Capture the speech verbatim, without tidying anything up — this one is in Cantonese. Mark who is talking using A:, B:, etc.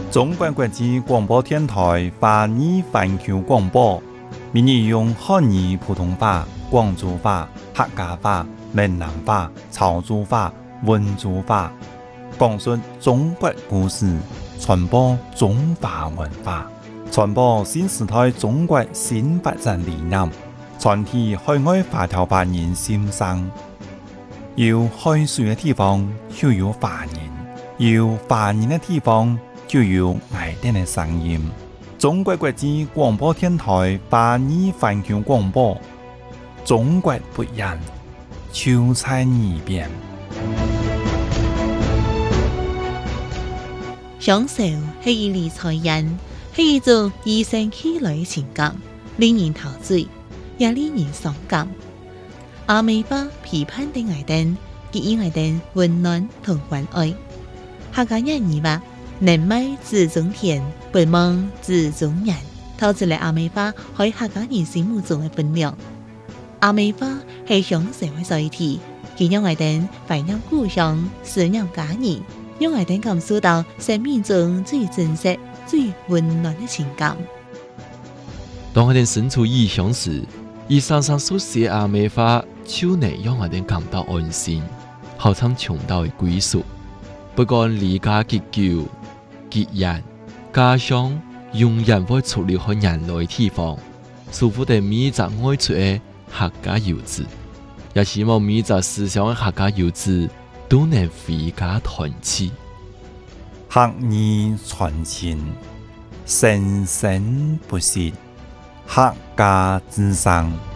A: 中国国际广播电台华语环球广播，每日用汉语普通话、广州话、客家话、闽南话、潮州话、温州话，讲述中国故事，传播中华文化，传播新时代中国新发展理念，传递海外华侨华人心声。有海水的地方就有华人，有华人的地方就有爱人的声音。中国国际广播电台华语环球广播，中国不一样，就在耳边。
B: 享受是一理财人，是一种与生俱來嘅情感，令人陶醉，也令人傷感。阿美巴批判的愛人，給予愛人溫暖同關愛。客家人語話：人美自中田，不忙自中人，透出嚟阿美巴喺客家人心目中嘅分量。阿美巴係享受嘅載體，佢讓愛人懷念故鄉，思念家人。讓我哋感受到生命中最真實、最溫暖的情感。
C: 當我哋身處異鄉時，以常常所寫阿美話，就能讓我哋感到安心，好像尋到嘅歸屬。不管離家結久、結人，家鄉永遠會出了去人類地方。祝福哋每隻愛出嘅客家遊子，也希望每隻思鄉嘅客家遊子都能回家團聚，
A: 客語傳情，生生不息，客家之聲。